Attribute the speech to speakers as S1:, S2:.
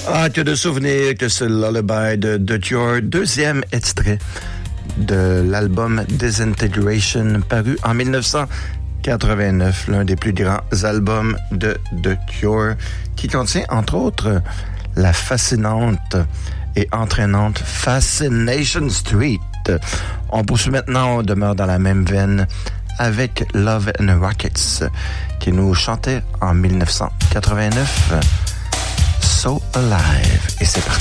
S1: Ah, que de souvenirs que ce Lullaby de The Cure, deuxième extrait de l'album Disintegration, paru en 1989, l'un des plus grands albums de The Cure, qui contient entre autres la fascinante et entraînante Fascination Street. On poursuit maintenant, on demeure dans la même veine avec Love and Rockets, qui nous chantait en 1989 So Alive. Et c'est parti.